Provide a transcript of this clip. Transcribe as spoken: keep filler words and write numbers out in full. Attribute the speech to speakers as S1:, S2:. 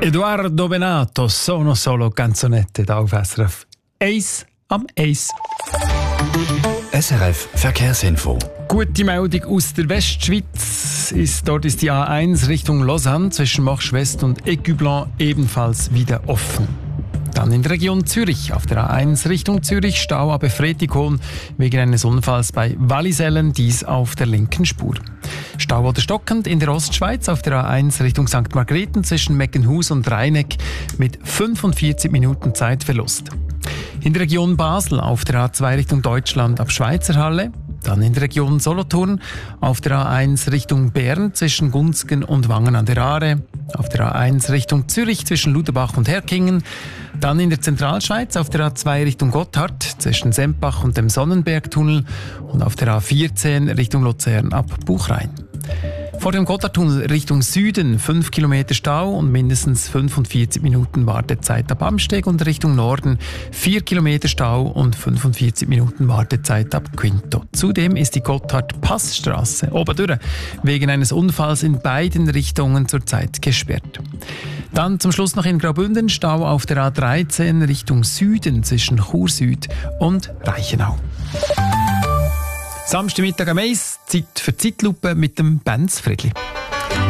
S1: Edoardo Benato, Sono solo canzonette da auf S R F eins am eins.
S2: S R F Verkehrsinfo.
S1: Gute Meldung aus der Westschweiz. Ist, dort ist die A eins Richtung Lausanne zwischen Marche-West und Écublens ebenfalls wieder offen. Dann in der Region Zürich. Auf der A eins Richtung Zürich Stau ab Efretikon wegen eines Unfalls bei Wallisellen, dies auf der linken Spur. Stau oder stockend in der Ostschweiz auf der A eins Richtung Sankt Margrethen zwischen Meckenhus und Rheineck mit fünfundvierzig Minuten Zeitverlust. In der Region Basel auf der A zwei Richtung Deutschland ab Schweizerhalle. Dann in der Region Solothurn auf der A eins Richtung Bern zwischen Gunzgen und Wangen an der Aare. Auf der A eins Richtung Zürich zwischen Luderbach und Herkingen. Dann in der Zentralschweiz auf der A zwei Richtung Gotthard zwischen Sempach und dem Sonnenbergtunnel. Und auf der A vierzehn Richtung Luzern ab Buchrein. Vor dem Gotthardtunnel Richtung Süden fünf Kilometer Stau und mindestens fünfundvierzig Minuten Wartezeit ab Amsteg und Richtung Norden vier Kilometer Stau und fünfundvierzig Minuten Wartezeit ab Quinto. Zudem ist die Gotthard-Passstraße obendurch wegen eines Unfalls in beiden Richtungen zurzeit gesperrt. Dann zum Schluss noch in Graubünden Stau auf der A dreizehn Richtung Süden zwischen Chur Süd und Reichenau. Samstagmittag am eins, Zeit für Zeitlupe mit dem Benz Friedli.